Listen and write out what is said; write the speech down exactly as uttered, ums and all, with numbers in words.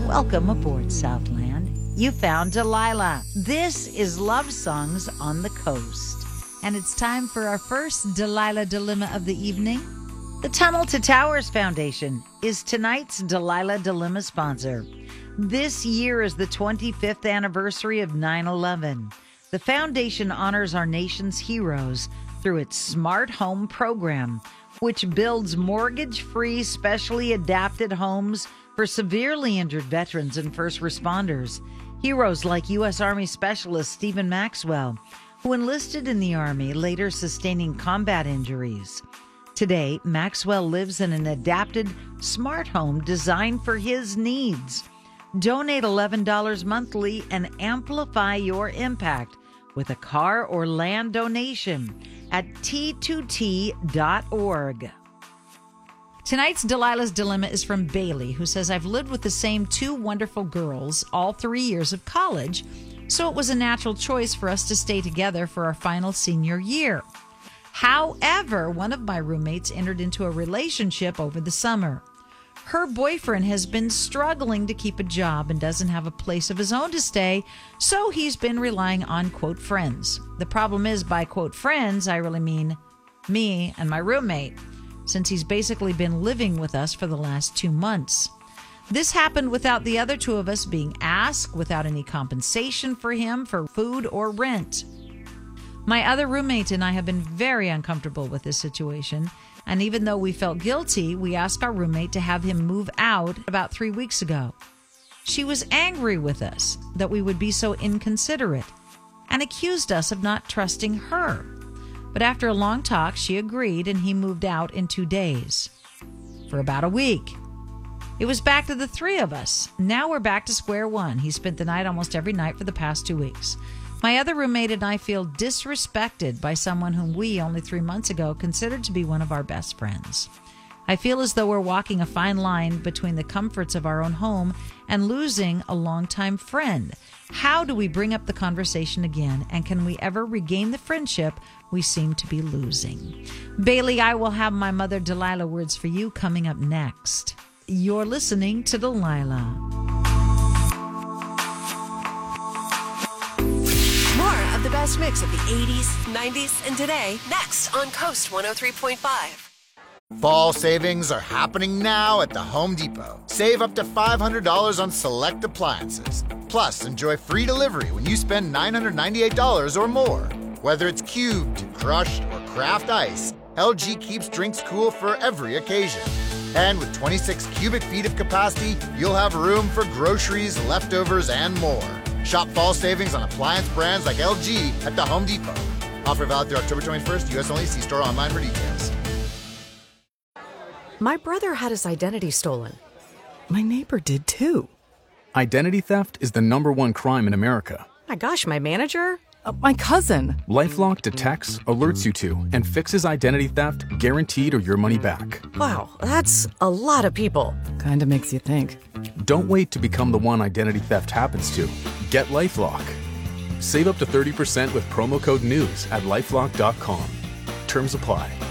Welcome aboard, Southland. You found Delilah. This is Love Songs on the Coast. And it's time for our first Delilah Dilemma of the evening. The Tunnel to Towers Foundation is tonight's Delilah Dilemma sponsor. This year is the twenty-fifth anniversary of nine eleven. The foundation honors our nation's heroes through its Smart Home program, which builds mortgage-free, specially adapted homes for severely injured veterans and first responders. Heroes like U S Army Specialist Stephen Maxwell, who enlisted in the Army, later sustaining combat injuries. Today, Maxwell lives in an adapted smart home designed for his needs. Donate eleven dollars monthly and amplify your impact with a car or land donation at T two T dot org. Tonight's Delilah's Dilemma is from Bailey, who says, I've lived with the same two wonderful girls all three years of college, so it was a natural choice for us to stay together for our final senior year. However, one of my roommates entered into a relationship over the summer. Her boyfriend has been struggling to keep a job and doesn't have a place of his own to stay, so he's been relying on, quote, friends. The problem is, by, quote, friends, I really mean me and my roommate, since he's basically been living with us for the last two months. This happened without the other two of us being asked, without any compensation for him for food or rent. My other roommate and I have been very uncomfortable with this situation, and even though we felt guilty, we asked our roommate to have him move out about three weeks ago. She was angry with us that we would be so inconsiderate and accused us of not trusting her. But after a long talk, she agreed, and he moved out in two days. For about a week. It was back to the three of us. Now we're back to square one. He spent the night almost every night for the past two weeks. My other roommate and I feel disrespected by someone whom we, only three months ago, considered to be one of our best friends. I feel as though we're walking a fine line between the comforts of our own home and losing a longtime friend. How do we bring up the conversation again, and can we ever regain the friendship we seem to be losing? Bailey, I will have my mother Delilah words for you coming up next. You're listening to Delilah. More of the best mix of the eighties, nineties, and today, next on Coast one oh three point five. Fall savings are happening now at the Home Depot. Save up to five hundred dollars on select appliances. Plus, enjoy free delivery when you spend nine hundred ninety-eight dollars or more. Whether it's cubed, crushed, or craft ice, L G keeps drinks cool for every occasion. And with twenty-six cubic feet of capacity, you'll have room for groceries, leftovers, and more. Shop fall savings on appliance brands like L G at the Home Depot. Offer valid through October twenty-first, U S only. See store online for details. My brother had his identity stolen. My neighbor did too. Identity theft is the number one crime in America. My gosh, my manager? Uh, my cousin. LifeLock detects, alerts you to, and fixes identity theft guaranteed or your money back. Wow, that's a lot of people. Kinda makes you think. Don't wait to become the one identity theft happens to. Get LifeLock. Save up to thirty percent with promo code NEWS at lifelock dot com. Terms apply.